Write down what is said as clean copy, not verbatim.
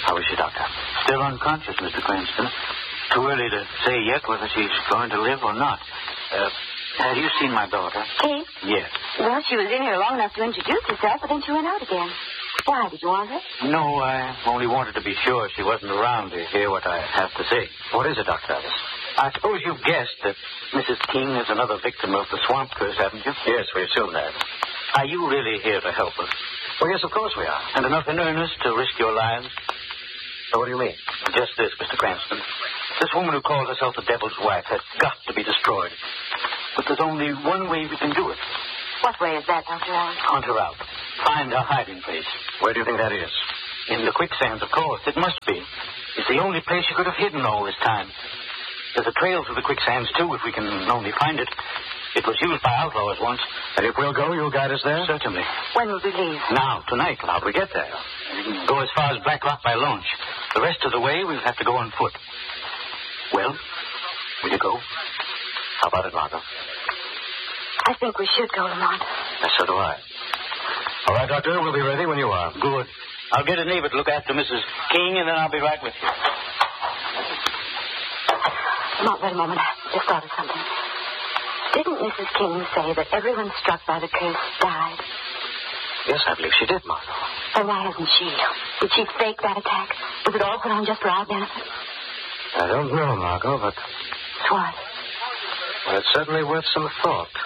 How is she, Doctor? Still unconscious, Mr. Cranston. Too early to say yet whether she's going to live or not. Have you seen my daughter? Kate? Yes. Well, she was in here long enough to introduce herself, but then she went out again. Why? Did you want her? No, I only wanted to be sure she wasn't around to hear what I have to say. What is it, Dr. Ellis? I suppose you've guessed that Mrs. King is another victim of the swamp curse, haven't you? Yes, we assume that. Are you really here to help us? Well, yes, of course we are. And enough in earnest to risk your lives? So what do you mean? Just this, Mr. Cranston. This woman who calls herself the Devil's Wife has got to be destroyed. But there's only one way we can do it. What way is that, Dr. Allen? Hunt her out. Find her hiding place. Where do you think that is? In the quicksands, of course. It must be. It's the only place she could have hidden all this time. There's a trail through the quicksands, too, if we can only find it. It was used by outlaws once. And if we'll go, you'll guide us there? Certainly. When will we leave? Now, tonight. How'd we get there? We can go as far as Black Rock by launch. The rest of the way, we'll have to go on foot. Well, will you go? How about it, Margot? I think we should go, Lamont. Yes, so do I. All right, Doctor, we'll be ready when you are. Good. I'll get a neighbor to look after Mrs. King, and then I'll be right with you. Lamont, wait a moment. I just thought of something. Didn't Mrs. King say that everyone struck by the curse died? Yes, I believe she did, Margot. Then why hasn't she? Did she fake that attack? Was it all put on just for our benefit? I don't know, Margot, but... What? Well, it's certainly worth some thought.